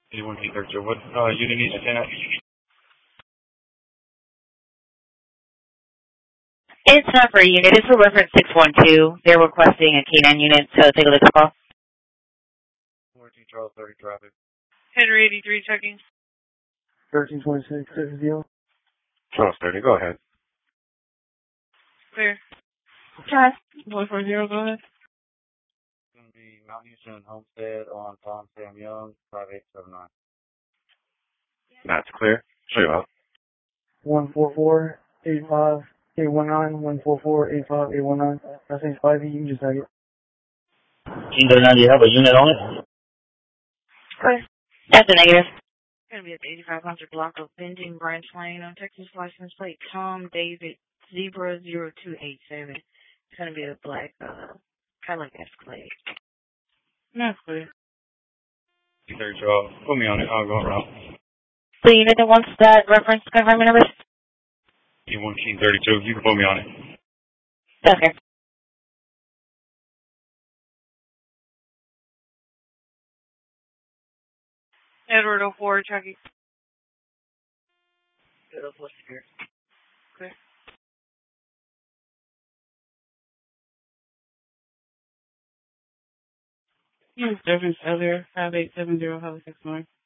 A1T32. What unit needs to at? It's not for a unit. It's for reference 612. They're requesting a K9 unit, so take a look at the call. 14 Charles 30 traffic. Henry 83 checking. 1326, 60. Charles 30, go ahead. Clear. Charles. 140, go ahead. It's going to be Mount Houston Homestead on Tom Sam Young, 5879. That's clear. Show you up. 144-85-819, 144-85-819. That says 5E, you can just have it. King 39, do you have a unit on it? Clear. That's a negative. Gonna be at the 8500 block of Bending Branch Lane on Texas license plate Tom David Zebra 0287. It's gonna be a black Cadillac Escalade. That's clear. 30 Charles. Put me on it. I'll go around. The unit that wants that reference confirming numbers? A1T32. You can put me on it. Okay. Edward 04 checking. Edward 04 secure. Clear. Service earlier 5870 Halifax North.